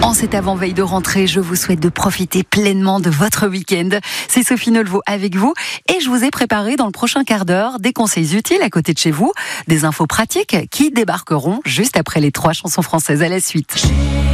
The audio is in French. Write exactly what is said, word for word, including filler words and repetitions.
En cette avant-veille de rentrée, je vous souhaite de profiter pleinement de votre week-end. C'est Sophie Nolleveau avec vous et je vous ai préparé dans le prochain quart d'heure des conseils utiles à côté de chez vous, des infos pratiques qui débarqueront juste après les trois chansons françaises à la suite.